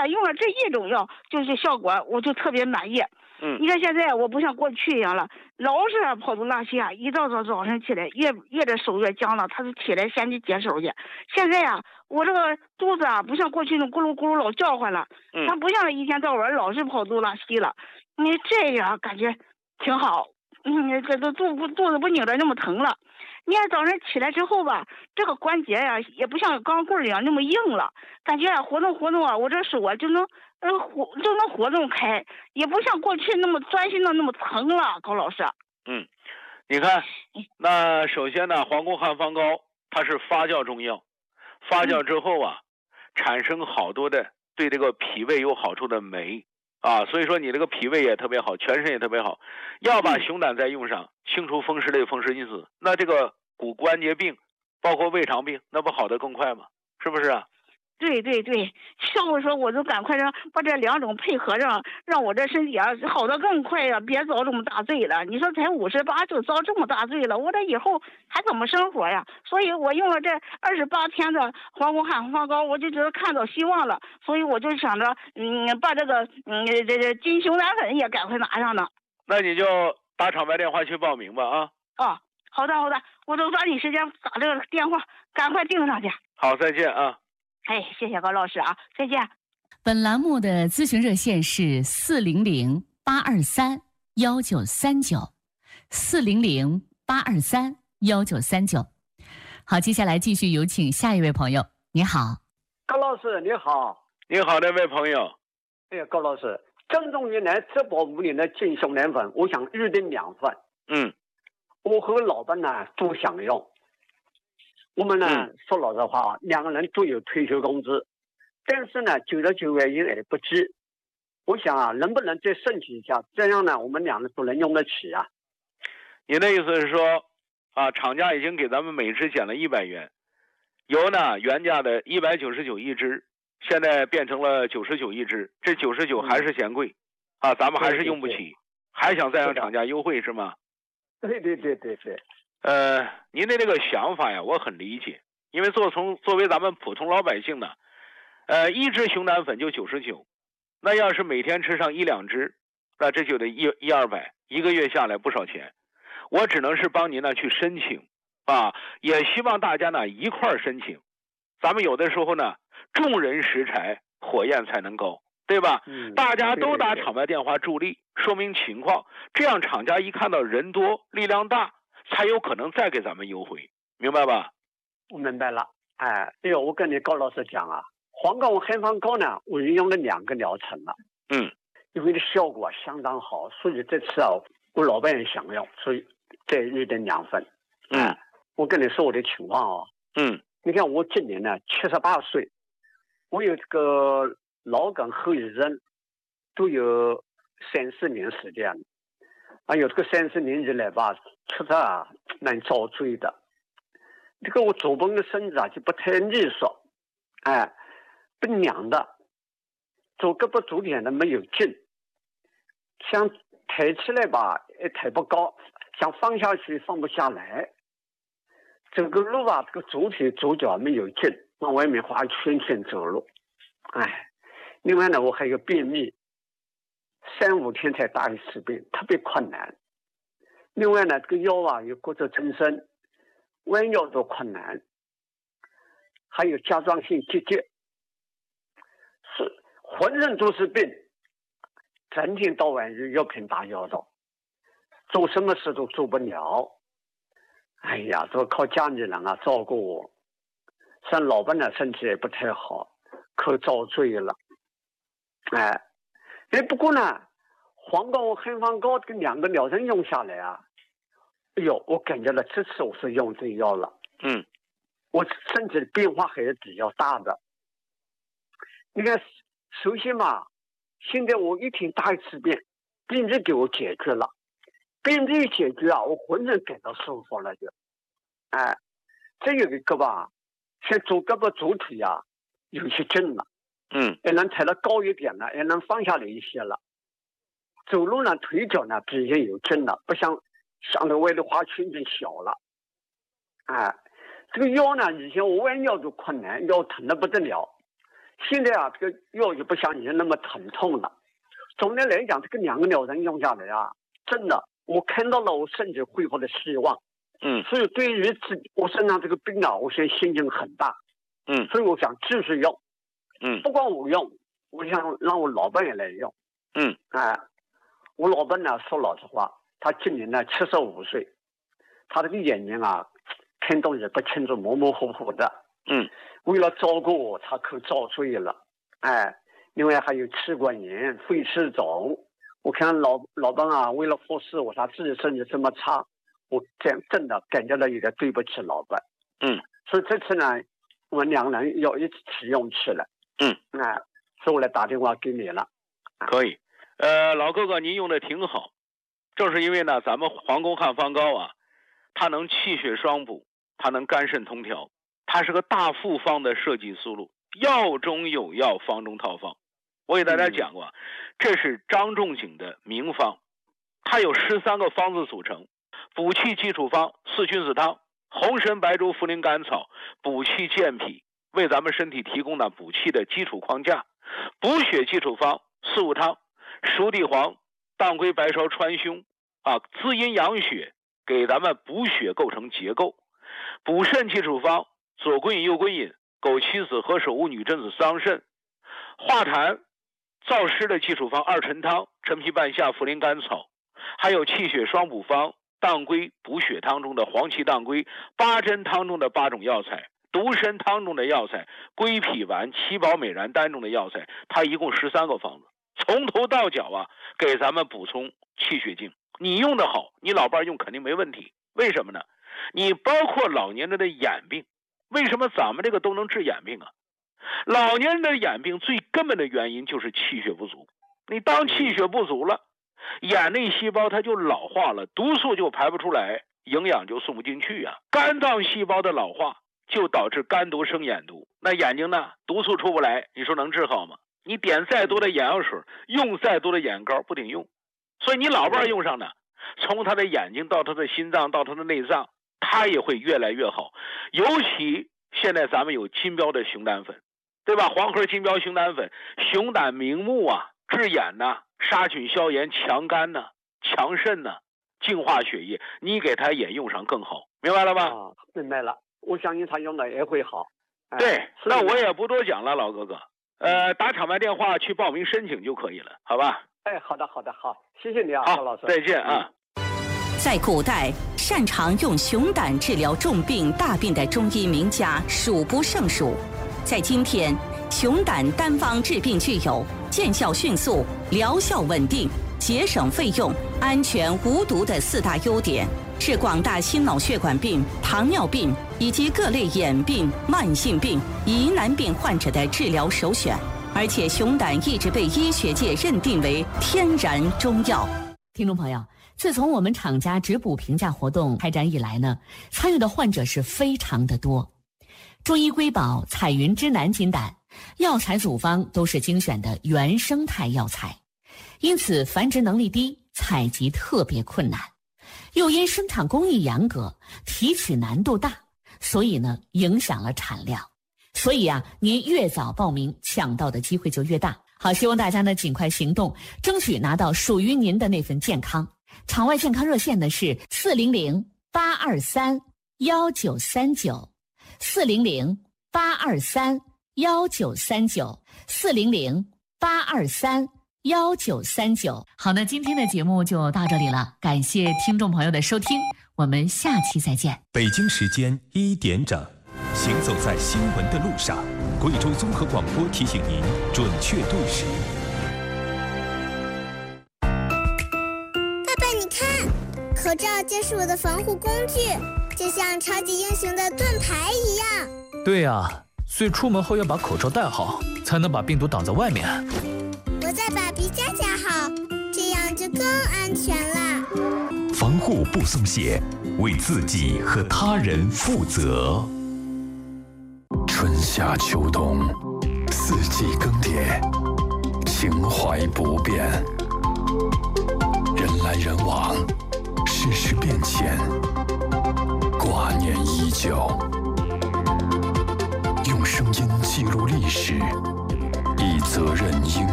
呀，用了这一种药，就是效果我就特别满意。你看现在我不像过去一样了，老是跑肚拉稀啊，一早上起来越这手越僵了，他是起来先去解手去。现在呀，我这个肚子啊，不像过去那咕噜咕噜老叫唤了，他不像一天到晚老是跑肚拉稀了。你这样感觉挺好，这都肚子不拧着那么疼了。你看早上起来之后吧，这个关节呀也不像钢棍一样那么硬了，感觉活动啊，我这手啊就能活动开，也不像过去那么钻心的那么疼了。高老师， 你看，那首先呢，黄宫汉方膏它是发酵中药，发酵之后啊，产生好多的对这个脾胃有好处的酶啊，所以说你这个脾胃也特别好，全身也特别好。要把熊胆再用上，清除风湿类风湿因子，那这个骨关节病，包括胃肠病，那不好得更快吗？是不是啊？ 对，像我说，我就赶快把这两种配合上，让我这身体啊好得更快呀，别遭这么大罪了。你说才58就遭这么大罪了，我这以后还怎么生活呀？所以我用了这28天的黄宫汉方膏，我就觉得看到希望了。所以我就想着，把这个这金熊胆粉也赶快拿上呢。 那你就打厂牌电话去报名吧啊。 哦，好的，我都抓紧时间打这个电话，赶快订上去。 好，再见啊。 谢谢高老师啊，再见。 本栏目的咨询热线是400-823-1939，400-823-1939。好，接下来继续有请下一位朋友。你好， 高老师你好。 你好，那位朋友。 高老师，郑重于来这包5年的金熊胆粉，我想预订2份。我和老板呢都想用。我们呢说老实话，2个人都有退休工资，但是呢99元因而不济。我想啊，能不能再申请一下，这样呢我们2人都能用得起啊。 你的意思是说啊，厂家已经给咱们每支减了100元，由呢原价的199一支，现在变成了99一支，这99还是嫌贵啊，咱们还是用不起，还想再让厂家优惠是吗？ 对。 您的这个想法呀，我很理解，因为作为咱们普通老百姓呢，一支熊胆粉就99，那要是每天吃上1-2支，那这就得100-200，一个月下来不少钱。我只能是帮您呢去申请啊，也希望大家呢一块儿申请。咱们有的时候呢，众人拾柴火焰才能高，对吧？大家都打厂牌电话助力，说明情况，这样厂家一看到人多力量大，才有可能再给咱们优惠，明白吧？ 我明白了。我跟你高老师讲啊，黄宫汉方膏呢，我已经用了2个疗程了。因为的效果相当好，所以这次啊，我老板也想用，所以再预订2份。我跟你说我的情况啊。你看我今年呢78岁，我有这个脑梗后遗症，都有3-4年时间了。有这个30年以来吧，确实啊蛮遭罪的。这个我左边的身子啊就不太利索，不娘的，左胳膊左脸的没有劲，想抬起来吧也抬不高，想放下去放不下来。走个路啊，这个左腿左脚没有劲，往外面画圈圈走路。另外呢，我还有便秘，3-5天才大一次便，特别困难。另外呢，这个腰啊有骨质增生，弯腰都困难，还有甲状腺结节，是浑身都是病，整天到晚就要拼打腰的，做什么事都做不了。都靠家里人啊照顾我，像老板呢身体也不太好，可遭罪了。不过呢，黄宫汉方膏这2个疗程用下来啊，我感觉到这次我是用对药了。我身体的变化还是比较大的。你看，首先嘛，现在我一天大一次便，病人给我解决了，病人一解决啊，我浑身感到舒服了就。这有一个吧，像左胳膊左腿啊有些劲了。也能抬得高一点了，也能放下来一些了。走路呢，腿脚呢比以前有劲了，不像在外头画圈圈小了。这个腰呢，以前我弯腰都困难，腰疼得不得了。 现在啊，这个药就不像以前那么疼痛了。总的来讲，这个2个疗程用下来啊，真的我看到了我身体恢复的希望。所以对于我身上这个病啊，我现在心情很大。所以我想继续用。不光我用，我想让我老伴也来用。我老伴呢，说老实话，他今年呢75岁，他这个眼睛啊，看东西不清楚，模模糊糊的。为了照顾我，他可早睡了。另外还有气管炎、肺气肿。我看老伴啊，为了服侍我，他自己身体这么差，我真的感觉到有点对不起老伴。所以这次呢，我们2个人要一起用起来。所以我来打电话给你了。 可以。老哥哥您用的挺好，正是因为呢，咱们黄宫汉方膏啊，它能气血双补，它能肝肾通调，它是个大复方的设计思路，药中有药，方中套方。我给大家讲过，这是张仲景的名方，它有13个方子组成。补气基础方4君子汤，红参白术茯苓甘草，补气健脾，为咱们身体提供了补气的基础框架。补血基础方4物汤，熟地黄、当归、白芍、川芎滋阴养血，给咱们补血构成结构。补肾基础方左归饮、右归饮，枸杞子、何首乌、女贞子、桑葚。化痰燥湿的基础方2陈汤，陈皮、半夏、茯苓、甘草。还有气血双补方当归补血汤中的黄芪、当归，八珍汤中的8种药材，独参汤中的药材，归脾丸、七宝美然丹中的药材，它一共13个方子，从头到脚啊，给咱们补充气血精。你用的好，你老伴用肯定没问题。为什么呢？你包括老年人的眼病，为什么咱们这个都能治眼病啊？老年人的眼病最根本的原因就是气血不足。你当气血不足了，眼内细胞它就老化了，毒素就排不出来，营养就送不进去啊。肝脏细胞的老化就导致肝毒生眼毒，那眼睛呢，毒素出不来，你说能治好吗？你点再多的眼药水，用再多的眼膏不顶用。所以你老伴用上呢，从他的眼睛到他的心脏到他的内脏，他也会越来越好。尤其现在咱们有金标的熊胆粉，对吧？黄河金标熊胆粉，熊胆明目啊，治眼呐，杀菌消炎，强肝呐，强肾呐，净化血液，你给他也用上更好，明白了吧？ 明白了，我相信他用的也会好。 对，那我也不多讲了，老哥哥，打场外电话去报名申请就可以了，好吧？ 好的，好，谢谢你啊， 好， 赵老师， 再见啊。 在古代，擅长用熊胆治疗重病大病的中医名家数不胜数。在今天，熊胆单方治病具有见效迅速、疗效稳定、节省费用、安全无毒的4大优点，是广大心脑血管病、糖尿病以及各类眼病、慢性病、疑难病患者的治疗首选。而且熊胆一直被医学界认定为天然中药。听众朋友，自从我们厂家植补评价活动开展以来呢，参与的患者是非常的多。中医瑰宝彩云之南金胆药材组方都是精选的原生态药材，因此繁殖能力低，采集特别困难，又因生产工艺严格，提取难度大，所以呢影响了产量。所以啊，您越早报名，抢到的机会就越大。好，希望大家呢尽快行动，争取拿到属于您的那份健康。场外健康热线呢是400-823-1939，400-823-1939。好，那今天的节目就到这里了，感谢听众朋友的收听，我们下期再见。 北京时间1点整，行走在新闻的路上，贵州综合广播提醒您准确对时。 爸爸，你看，口罩就是我的防护工具，就像超级英雄的盾牌一样。 对呀，所以出门后要把口罩戴好，才能把病毒挡在外面。 我再把鼻夹夹好，这样就更安全了。 防护不松懈，为自己和他人负责。春夏秋冬，四季更迭，情怀不变。人来人往，世事变迁，挂念依旧。用声音记录历史， 责任应